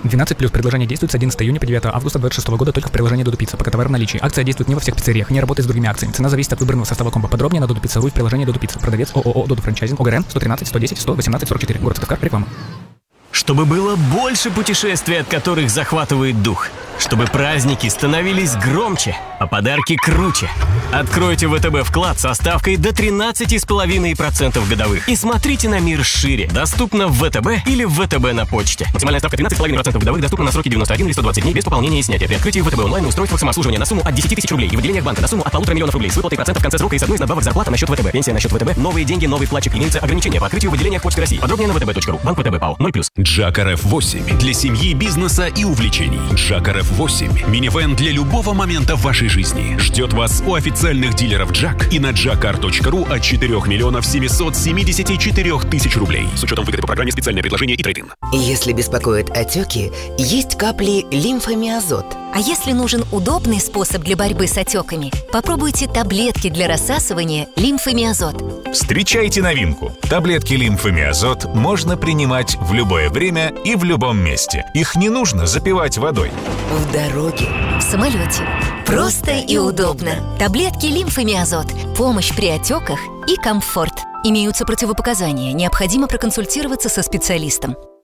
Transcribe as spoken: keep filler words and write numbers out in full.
двенадцать плюс. Предложение действует с одиннадцатого июня по девятое августа две тысячи двадцать шестого года только в приложении Додо Пицца, пока товар в наличии. Акция действует не во всех пиццериях, не работает с другими акциями. Цена зависит от выбранного состава комбо. Подробнее на Додо Пицца точка ру в приложении Додо Пицца. Продавец ООО Додо Франчайзинг, ОГРН сто тринадцать сто десять сто восемнадцать сорок четыре. Город Сыктывкар. Реклама. Чтобы было больше путешествий, от которых захватывает дух. Чтобы праздники становились громче, а подарки круче. Откройте ВТБ вклад со ставкой до тринадцать целых пять десятых процента годовых. И смотрите на мир шире. Доступно в ВТБ или в ВТБ на почте. Максимальная ставка тринадцать целых пять десятых процента годовых. Доступна на сроки девяносто один или сто двадцать дней без пополнения и снятия. При открытии ВТБ онлайн и устройствах самообслуживания на сумму от десяти тысяч рублей. И в отделениях банка на сумму от полутора миллионов рублей. С выплатой процентов в конце срока и с одной из надбавок зарплата на счет ВТБ. Пенсия на счет ВТБ. Новые деньги, новый вкладчик. Имеются ограничения по открытию в отделениях Почты России. Подробнее на вэ тэ бэ точка ру. Банк ВТБ ПАО. ноль плюс. Джак эр эф восемь. Для семьи, бизнеса и увлечений. Джак эр эф восемь. Минивэн для любого момента в вашей жизни. Ждет вас у официальных дилеров Джак и на джакар точка ру от четырёх миллионов семьсот семьдесят четыре тысячи рублей. С учетом выгоды по программе специальное предложение и трейд-ин. Если беспокоят отеки, есть капли лимфомиазот. А если нужен удобный способ для борьбы с отеками, попробуйте таблетки для рассасывания лимфомиазот. Встречайте новинку. Таблетки лимфомиазот можно принимать в любое время и в любом месте. Их не нужно запивать водой. В дороге. В самолете. Просто и удобно. Таблетки лимфомиазот. Помощь при отеках и комфорт. Имеются противопоказания. Необходимо проконсультироваться со специалистом.